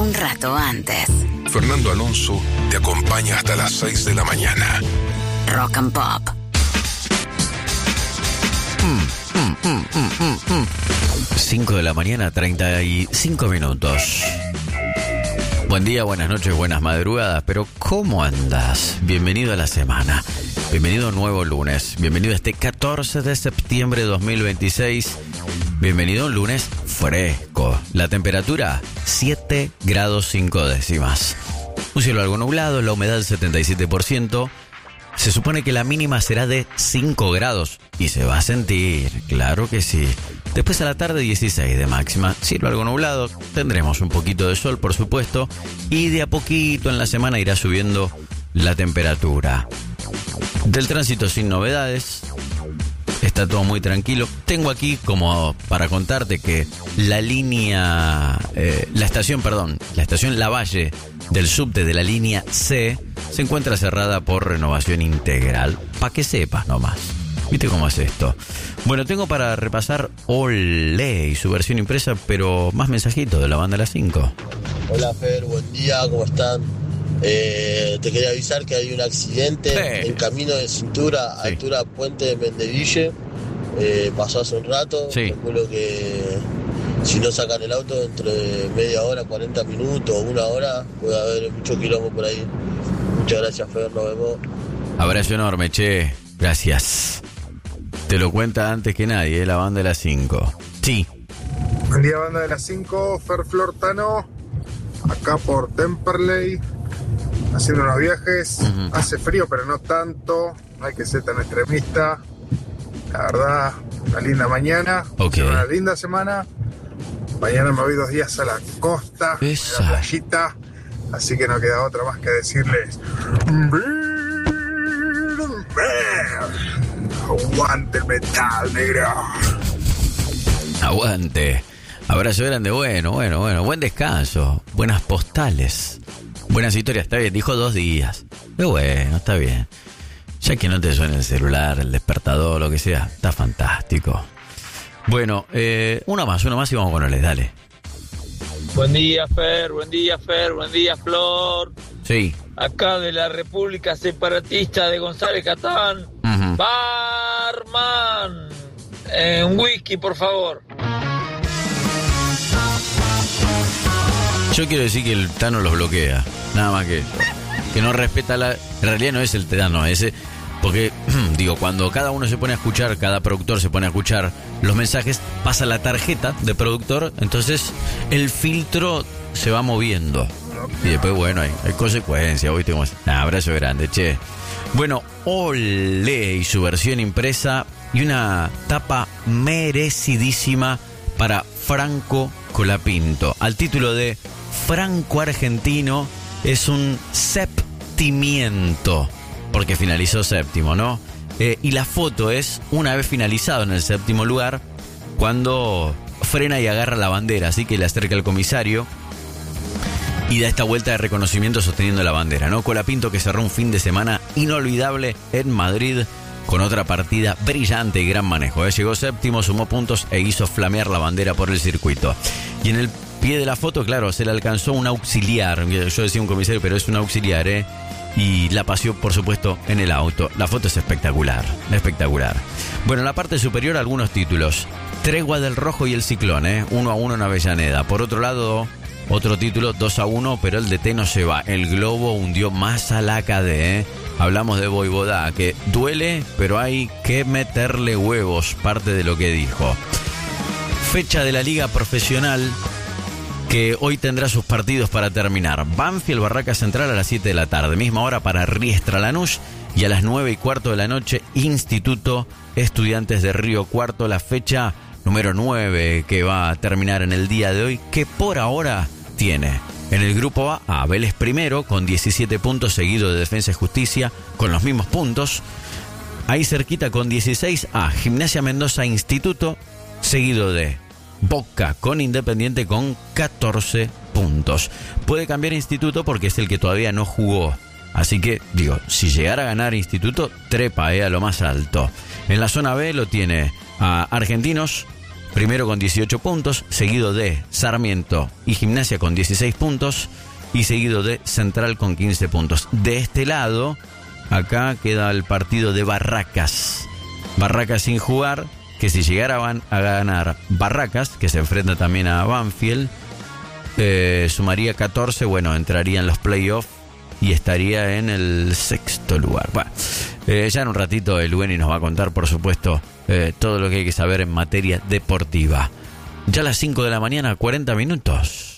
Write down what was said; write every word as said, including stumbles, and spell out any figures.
un rato antes. Fernando Alonso te acompaña hasta las seis de la mañana. Rock and Pop. Mm, mm, mm, mm, mm, mm. cinco de la mañana, treinta y cinco minutos. Buen día, buenas noches, buenas madrugadas, pero ¿cómo andas? Bienvenido a la semana, bienvenido a un nuevo lunes, bienvenido a este catorce de septiembre de dos mil veintiséis, bienvenido a un lunes fresco, la temperatura siete grados cinco décimas, un cielo algo nublado, la humedad setenta y siete por ciento, se supone que la mínima será de cinco grados y se va a sentir, claro que sí. Después a la tarde dieciséis de máxima, cielo algo nublado, tendremos un poquito de sol por supuesto y de a poquito en la semana irá subiendo la temperatura. Del tránsito sin novedades, está todo muy tranquilo. Tengo aquí como para contarte que la línea, eh, la estación, perdón, la estación Lavalle del subte de la línea C se encuentra cerrada por renovación integral, para que sepas nomás. ¿Viste cómo es esto? Bueno, tengo para repasar Olé y su versión impresa, pero más mensajitos de la banda de las cinco. Hola Fer, buen día, ¿cómo están? Eh, te quería avisar que hay un accidente sí. en camino de cintura, sí. altura Puente de Mendeville. Eh, pasó hace un rato, sí. calculo que si no sacan el auto dentro de media hora, cuarenta minutos, una hora, puede haber mucho quilombo por ahí. Muchas gracias Fer, nos vemos. Abrazo enorme, che, gracias. Te lo cuenta antes que nadie, ¿eh? La banda de las cinco. Sí. Buen día, banda de las cinco, Fer Flortano, acá por Temperley, haciendo unos viajes. Uh-huh. Hace frío, pero no tanto, no hay que ser tan extremista. La verdad, una linda mañana, okay. Una linda semana. Mañana me voy dos días a la costa, Esa. a la playita, así que no queda otra más que decirles: aguante el metal, negro. Aguante. Abrazo grande, bueno, bueno, bueno. Buen descanso, buenas postales, buenas historias. Está bien, dijo dos días. Pero bueno, está bien. Ya que no te suene el celular, el despertador, lo que sea, está fantástico. Bueno, eh, una más, una más y vamos con Ole, dale. Buen día, Fer, buen día, Fer, buen día, Flor. Sí. Acá de la República Separatista de González Catán. Uh-huh. Barman, eh, un whisky, por favor. Yo quiero decir que el Tano los bloquea, nada más que que no respeta la... En realidad no es el Tano ese, porque, digo, cuando cada uno se pone a escuchar, cada productor se pone a escuchar los mensajes, pasa la tarjeta de productor, entonces el filtro se va moviendo. Y después, bueno, hay, hay consecuencias. Hoy tenemos un abrazo grande, che. Bueno, Olé y su versión impresa y una tapa merecidísima para Franco Colapinto. Al título de Franco Argentino es un septimiento, porque finalizó séptimo, ¿no? Eh, y la foto es una vez finalizado en el séptimo lugar, cuando frena y agarra la bandera, así que le acerca al comisario y da esta vuelta de reconocimiento sosteniendo la bandera, ¿no? Colapinto, que cerró un fin de semana inolvidable en Madrid con otra partida brillante y gran manejo, ¿eh? Llegó séptimo, sumó puntos e hizo flamear la bandera por el circuito. Y en el pie de la foto, claro, se le alcanzó un auxiliar. Yo decía un comisario, pero es un auxiliar, ¿eh? Y la paseó, por supuesto, en el auto. La foto es espectacular, espectacular. Bueno, en la parte superior algunos títulos. Tregua del Rojo y el Ciclón, ¿eh? uno a uno en Avellaneda. Por otro lado, otro título, dos a uno, pero el D T no se va. El Globo hundió más a la C A D, ¿eh? Hablamos de Voivodá, que duele, pero hay que meterle huevos, parte de lo que dijo. Fecha de la Liga Profesional, que hoy tendrá sus partidos para terminar. Banfield, Barraca Central a las siete de la tarde. Misma hora para Riestra Lanús. Y a las nueve y cuarto de la noche, Instituto Estudiantes de Río Cuarto. La fecha número nueve que va a terminar en el día de hoy, que por ahora tiene en el grupo A a Vélez primero con diecisiete puntos, seguido de Defensa y Justicia con los mismos puntos. Ahí cerquita con dieciséis a Gimnasia Mendoza Instituto, seguido de Boca con Independiente con catorce puntos. Puede cambiar Instituto porque es el que todavía no jugó. Así que, digo, si llegara a ganar Instituto, trepa eh, a lo más alto. En la zona B lo tiene a Argentinos primero con dieciocho puntos, seguido de Sarmiento y Gimnasia con dieciséis puntos y seguido de Central con quince puntos. De este lado, acá queda el partido de Barracas. Barracas sin jugar, que si llegara a ganar Barracas, que se enfrenta también a Banfield, eh, sumaría catorce, bueno, entraría en los playoffs y estaría en el sexto lugar. Bueno, eh, ya en un ratito el Lueni nos va a contar, por supuesto, eh, todo lo que hay que saber en materia deportiva. Ya a las cinco de la mañana, cuarenta minutos.